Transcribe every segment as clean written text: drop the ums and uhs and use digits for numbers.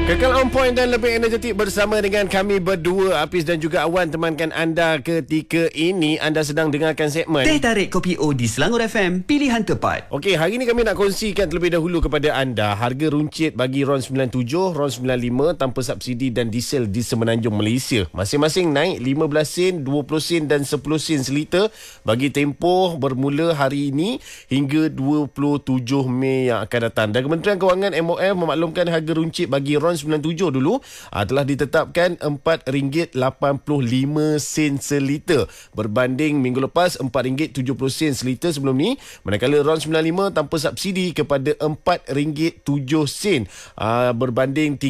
Kekal on point dan lebih energetik bersama dengan kami berdua, Hafiz dan juga Awan, temankan anda ketika ini. Anda sedang dengarkan segmen Teh Tarik Kopi O di Selangor FM, pilihan tepat. Okey, hari ini kami nak kongsikan terlebih dahulu kepada anda harga runcit bagi RON 97, RON 95 tanpa subsidi dan diesel di Semenanjung Malaysia. Masing-masing naik 15 sen, 20 sen dan 10 sen seliter bagi tempoh bermula hari ini hingga 27 Mei yang akan datang. Dan Kementerian Kewangan MOF memaklumkan harga runcit bagi RON 97 dulu telah ditetapkan RM4.85 seliter berbanding minggu lepas RM4.70 seliter sebelum ni, manakala RON 95 tanpa subsidi kepada RM4.07 berbanding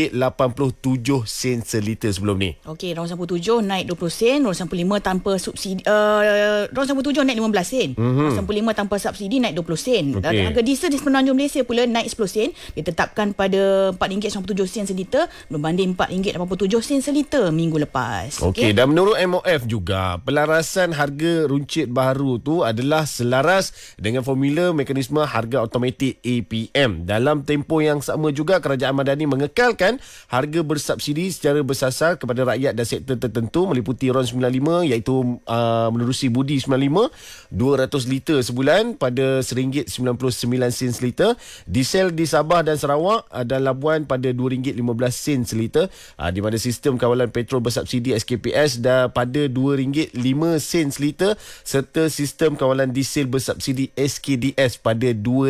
RM3.87 seliter sebelum ni. Okey, RON 97 naik 20 sen, RON 95 tanpa subsidi RON 97 naik 15 sen, RON 95 tanpa subsidi naik 20 sen. Okay. Harga diesel di Semenanjung Malaysia pula naik 10 sen, ditetapkan pada RM4.97 seliter berbanding RM4.87 seliter minggu lepas. Okey, dan menurut MOF juga, pelarasan harga runcit baru tu adalah selaras dengan formula mekanisme harga automatik APM. Dalam tempoh yang sama juga, Kerajaan Madani mengekalkan harga bersubsidi secara bersasar kepada rakyat dan sektor tertentu meliputi RON 95 iaitu menerusi budi 95 200 liter sebulan pada RM1.99 seliter. Diesel di Sabah dan Sarawak dan Labuan pada RM2.15 seliter, di mana sistem kawalan petrol bersubsidi SKPS dah pada RM2.05 seliter serta sistem kawalan diesel bersubsidi SKDS pada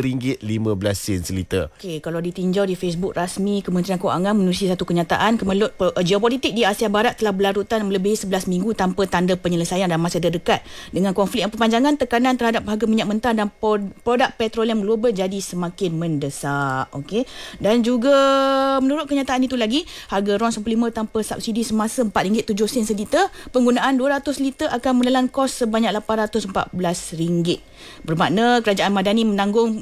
RM2.15 seliter. Okey, kalau ditinjau di Facebook rasmi Kementerian Kewangan menerusi satu kenyataan, kemelut geopolitik di Asia Barat telah berlarutan melebihi 11 minggu tanpa tanda penyelesaian dalam masa terdekat. Dengan konflik yang berpanjangan, tekanan terhadap harga minyak mentah dan produk petroleum global jadi semakin mendesak. Okey, dan juga menurut kenyataan itu lagi, harga RON 95 tanpa subsidi semasa RM4.07 seliter, penggunaan 200 liter akan menelan kos sebanyak RM814. Bermakna Kerajaan Madani menanggung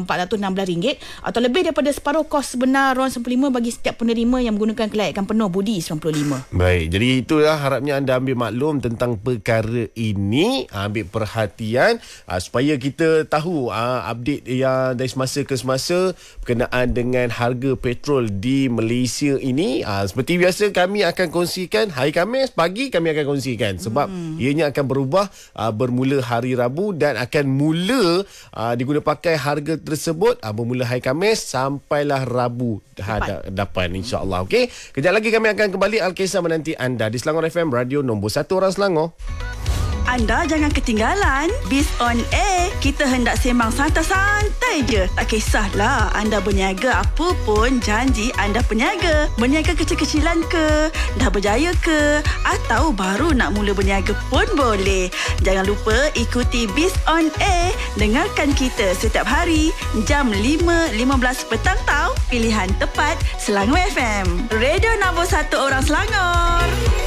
RM416 atau lebih daripada separuh kos sebenar RON 95 bagi setiap penerima yang menggunakan kelayakan penuh budi 95. Baik, jadi itulah harapnya anda ambil maklum tentang perkara ini, ambil perhatian supaya kita tahu update yang dari semasa ke semasa berkenaan dengan harga petrol di Malaysia ini. Seperti biasa kami akan kongsikan hari Khamis pagi, kami akan kongsikan sebab ianya akan berubah bermula hari Rabu dan akan mula digunakan pakai harga tersebut bermula hari Khamis sampailah Rabu hadapan, insya-Allah. Okey, kejap lagi kami akan kembali Al-Kisah menanti anda di Selangor FM, radio nombor 1 orang Selangor. Anda jangan ketinggalan Biz on Air. Kita hendak sembang santai-santai je. Tak kisahlah anda berniaga apa pun, janji anda peniaga. Berniaga kecil-kecilan ke, dah berjaya ke, atau baru nak mula berniaga pun boleh. Jangan lupa ikuti Biz on Air. Dengarkan kita setiap hari jam 5.15 petang tau. Pilihan tepat Selangor FM, radio nombor 1 orang Selangor.